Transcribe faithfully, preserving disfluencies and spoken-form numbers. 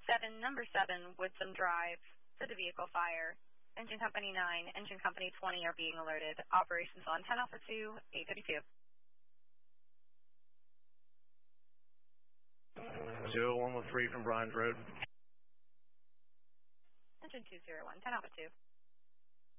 seven, number seven, Woodsum Drive, to the vehicle fire. Engine Company nine, Engine Company twenty are being alerted. Operations on ten Alpha two, eight thirty-two. zero one one three from Bryans Road. Engine two zero one, ten Alpha two.